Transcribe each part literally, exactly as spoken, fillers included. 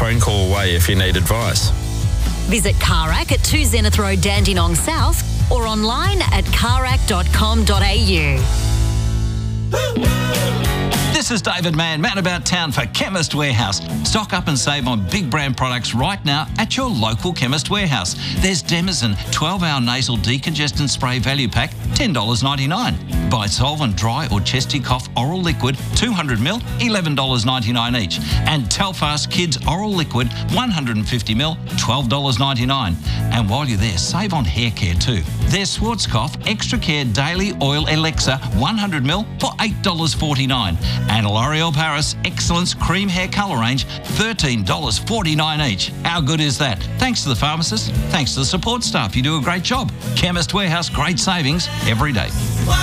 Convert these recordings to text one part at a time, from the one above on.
phone call away if you need advice. Visit Carac at two Zenith Road, Dandenong South, or online at carac dot com dot a u. This is David Mann, man about town for Chemist Warehouse. Stock up and save on big brand products right now at your local Chemist Warehouse. There's Demizen twelve hour nasal decongestant spray value pack, ten dollars ninety-nine. Buy Solvent dry or chesty cough oral liquid, two hundred milliliters, eleven dollars ninety-nine each. And Telfast Kids oral liquid, one hundred fifty milliliters, twelve dollars ninety-nine. And while you're there, save on hair care too. There's Schwarzkopf Extra Care Daily Oil Elixir, one hundred milliliters for eight dollars forty-nine. And L'Oreal Paris Excellence Cream Hair Colour Range, thirteen dollars forty-nine each. How good is that? Thanks to the pharmacist, thanks to the support staff. You do a great job. Chemist Warehouse, great savings every day.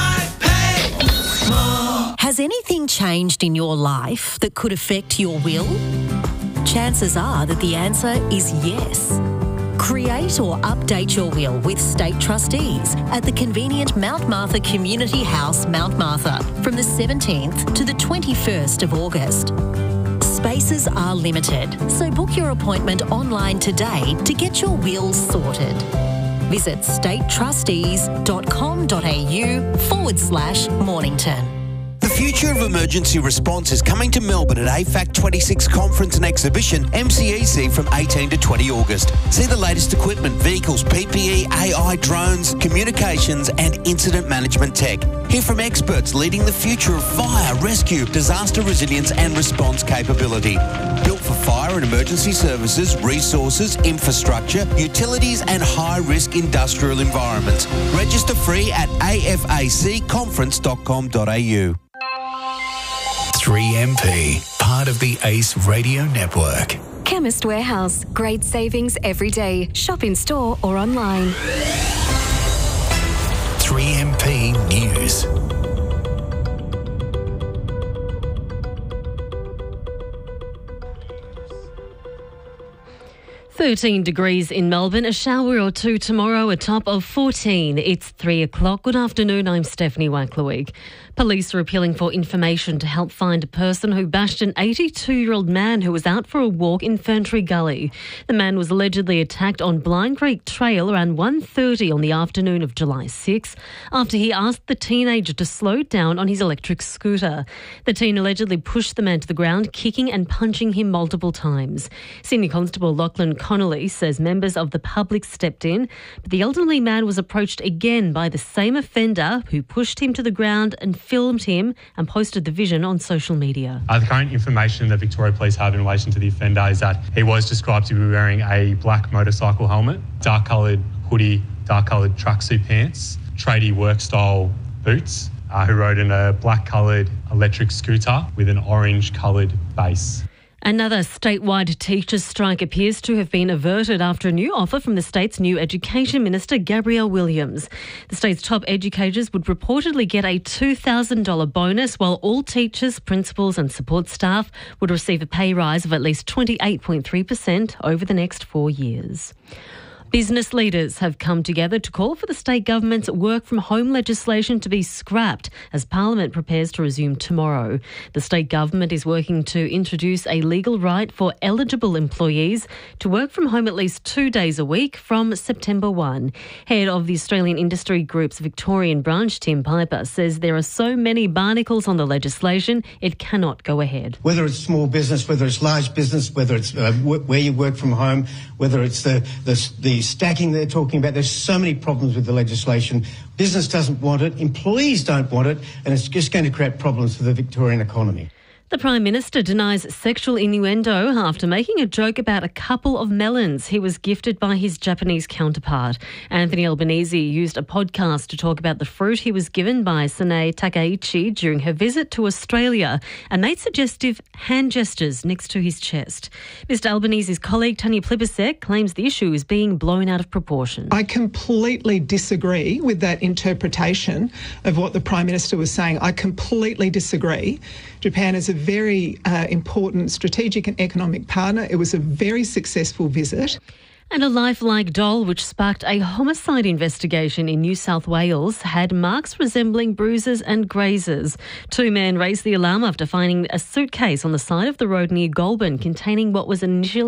Has anything changed in your life that could affect your will? Chances are that the answer is yes. Create or update your will with State Trustees at the convenient Mount Martha Community House, Mount Martha, from the seventeenth to the twenty-first of August. Spaces are limited, so book your appointment online today to get your will sorted. Visit statetrustees.com.au forward slash Mornington. The future of emergency response is coming to Melbourne at A FAC twenty-six Conference and Exhibition, M C E C, from eighteen to twenty August. See the latest equipment, vehicles, P P E, A I, drones, communications and incident management tech. Hear from experts leading the future of fire, rescue, disaster resilience and response capability. Built for fire and emergency services, resources, infrastructure, utilities and high-risk industrial environments. Register free at a f a c conference dot com dot a u. three M P, part of the Ace Radio Network. Chemist Warehouse. Great savings every day. Shop in store or online. three M P News. thirteen degrees in Melbourne, a shower or two tomorrow, a top of fourteen. It's three o'clock. Good afternoon, I'm Stephanie Wackleweek. Police are appealing for information to help find a person who bashed an eighty-two-year-old man who was out for a walk in Ferntree Gully. The man was allegedly attacked on Blind Creek Trail around one thirty on the afternoon of July sixth after he asked the teenager to slow down on his electric scooter. The teen allegedly pushed the man to the ground, kicking and punching him multiple times. Senior Constable Lachlan Connolly says members of the public stepped in, but the elderly man was approached again by the same offender who pushed him to the ground and filmed him and posted the vision on social media. Uh, the current information that Victoria Police have in relation to the offender is that he was described to be wearing a black motorcycle helmet, dark-coloured hoodie, dark-coloured tracksuit pants, tradie work-style boots, uh, who rode in a black-coloured electric scooter with an orange-coloured base. Another statewide teachers' strike appears to have been averted after a new offer from the state's new Education Minister, Gabrielle Williams. The state's top educators would reportedly get a two thousand dollars bonus, while all teachers, principals and support staff would receive a pay rise of at least twenty-eight point three percent over the next four years. Business leaders have come together to call for the state government's work-from-home legislation to be scrapped as Parliament prepares to resume tomorrow. The state government is working to introduce a legal right for eligible employees to work from home at least two days a week from September first. Head of the Australian Industry Group's Victorian branch, Tim Piper, says there are so many barnacles on the legislation, it cannot go ahead. Whether it's small business, whether it's large business, whether it's uh, w- where you work from home, whether it's the the, the stacking they're talking about. There's so many problems with the legislation. Business doesn't want it, employees don't want it, and it's just going to create problems for the Victorian economy. The Prime Minister denies sexual innuendo after making a joke about a couple of melons he was gifted by his Japanese counterpart. Anthony Albanese used a podcast to talk about the fruit he was given by Sanae Takaichi during her visit to Australia and made suggestive hand gestures next to his chest. Mister Albanese's colleague Tanya Plibersek claims the issue is being blown out of proportion. I completely disagree with that interpretation of what the Prime Minister was saying. I completely disagree. Japan is a very uh, important strategic and economic partner. It was a very successful visit. And a lifelike doll which sparked a homicide investigation in New South Wales had marks resembling bruises and grazes. Two men raised the alarm after finding a suitcase on the side of the road near Goulburn containing what was initially